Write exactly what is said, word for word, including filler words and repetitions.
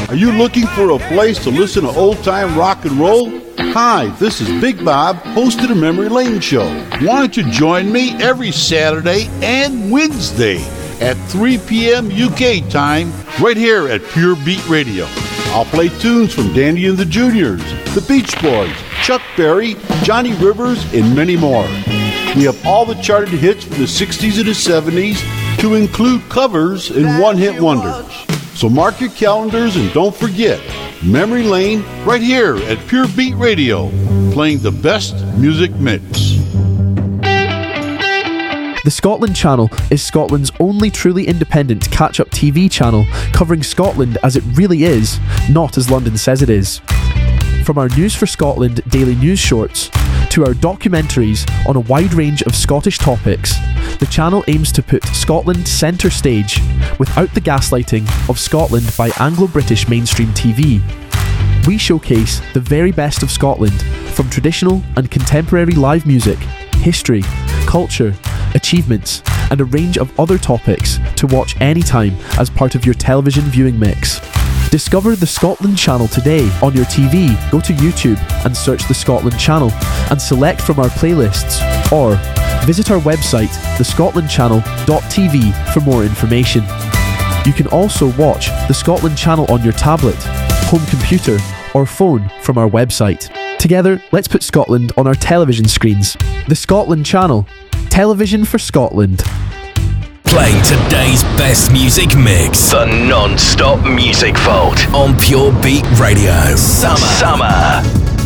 Are you looking for a place to listen to old-time rock and roll? Hi, this is Big Bob, host of the Memory Lane Show. Why don't you join me every Saturday and Wednesday at three p.m. U K time right here at Pure Beat Radio. I'll play tunes from Dandy and the Juniors, the Beach Boys, Chuck Berry, Johnny Rivers, and many more. We have all the charted hits from the sixties and the seventies to include covers and one-hit wonders. So mark your calendars and don't forget, Memory Lane right here at Pure Beat Radio, playing the best music mix. The Scotland Channel is Scotland's only truly independent catch-up T V channel covering Scotland as it really is, not as London says it is. From our News for Scotland daily news shorts to our documentaries on a wide range of Scottish topics, the channel aims to put Scotland centre stage without the gaslighting of Scotland by Anglo-British mainstream T V. We showcase the very best of Scotland, from traditional and contemporary live music, history, culture, achievements, and a range of other topics to watch anytime as part of your television viewing mix. Discover the Scotland Channel today on your T V. Go to YouTube and search the Scotland Channel and select from our playlists, or visit our website the scotland channel dot t v for more information. You can also watch the Scotland Channel on your tablet, home computer, or phone from our website. Together, let's put Scotland on our television screens. The Scotland Channel, television for Scotland. Playing today's best music mix. The non-stop music vault on Pure Beat Radio. Summer. Summer.